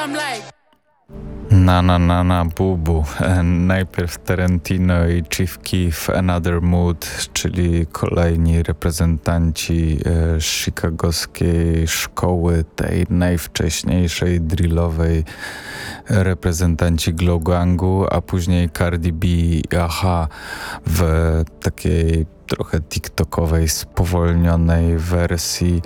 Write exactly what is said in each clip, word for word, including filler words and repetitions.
Na na na na bubu. Najpierw Tarantino i Chief Keef Another Mood, czyli kolejni reprezentanci e, chicagowskiej szkoły, tej najwcześniejszej drillowej, reprezentanci Glow Gangu, a później Cardi B i Aha w takiej trochę tiktokowej, spowolnionej wersji.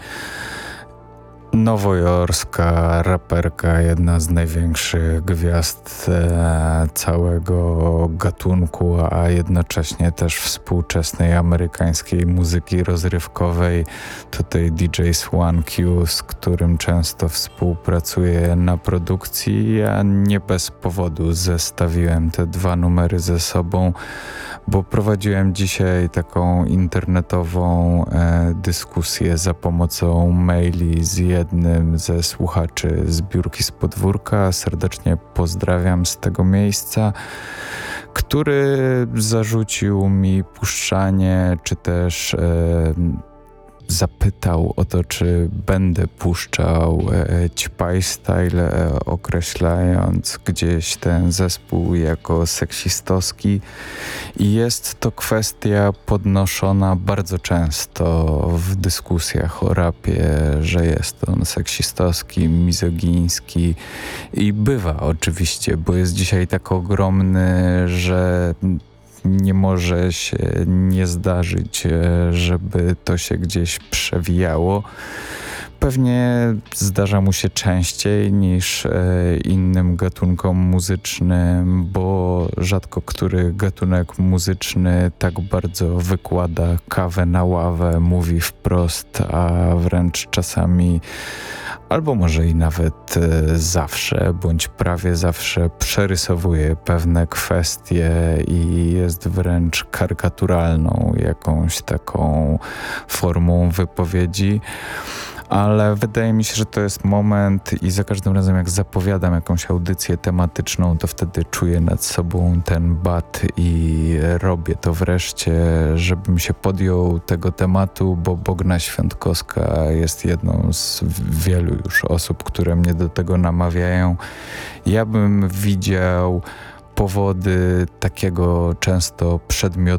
Nowojorska raperka, jedna z największych gwiazd e, całego gatunku, a jednocześnie też współczesnej amerykańskiej muzyki rozrywkowej. Tutaj D J Swan Q, z którym często współpracuję na produkcji. Ja nie bez powodu zestawiłem te dwa numery ze sobą, bo prowadziłem dzisiaj taką internetową e, dyskusję za pomocą maili z jednym ze słuchaczy Zbiórki z Podwórka. Serdecznie pozdrawiam z tego miejsca, który zarzucił mi puszczanie, czy też e, zapytał o to, czy będę puszczał e, Ćpaj Style, e, określając gdzieś ten zespół jako seksistowski. I jest to kwestia podnoszona bardzo często w dyskusjach o rapie, że jest on seksistowski, mizogiński i bywa oczywiście, bo jest dzisiaj tak ogromny, że nie może się nie zdarzyć, żeby to się gdzieś przewijało. Pewnie zdarza mu się częściej niż e, innym gatunkom muzycznym, bo rzadko który gatunek muzyczny tak bardzo wykłada kawę na ławę, mówi wprost, a wręcz czasami, albo może i nawet e, zawsze, bądź prawie zawsze przerysowuje pewne kwestie i jest wręcz karykaturalną jakąś taką formą wypowiedzi. Ale wydaje mi się, że to jest moment i za każdym razem jak zapowiadam jakąś audycję tematyczną, to wtedy czuję nad sobą ten bat i robię to wreszcie, żebym się podjął tego tematu, bo Bogna Świątkowska jest jedną z wielu już osób, które mnie do tego namawiają. Ja bym widział powody takiego często przedmiotu